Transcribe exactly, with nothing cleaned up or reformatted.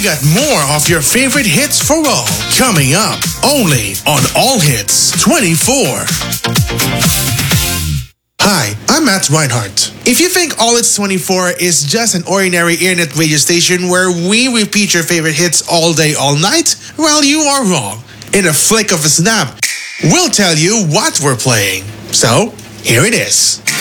We got more of your favorite hits for all coming up only on All Hits twenty-four. Hi, I'm Matt Reinhardt. If you think All Hits twenty-four is just an ordinary internet radio station where we repeat your favorite hits all day, all night, well, you are wrong. In a flick of a snap, we'll tell you what we're playing. So, here it is.